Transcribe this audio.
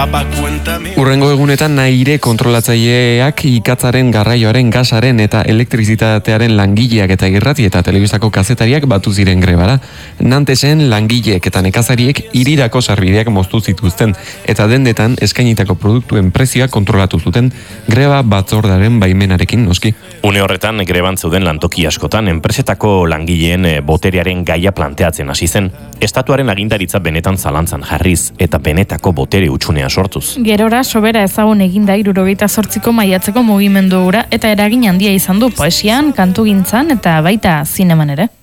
Hurrengo egunetan Naire kontrolatzaileak ikatzaren, garraioaren, gasaren eta elektrizitatearen langileak eta irrati eta telebistako kazetariak batu ziren grebara. Nantesen langileek eta nekazariek hirirako sarbideak moztu zituzten eta dendetan eskainitako produktuen prezioa kontrolatu zuten greba batzordaren baimenarekin noski. Une horretan greban zeuden lantoki askotan enpresetako langileen boterearen gaia planteatzen hasi zen. Estatuaren agintaritza benetan zalantzan jarriz eta benetako botere hutsunea sortuz. Gerora sobera ezagun eginda 78ko maiatzeko mugimendu hura eta eragin handia izan du poesian, kantugintzan eta baita zineman ere.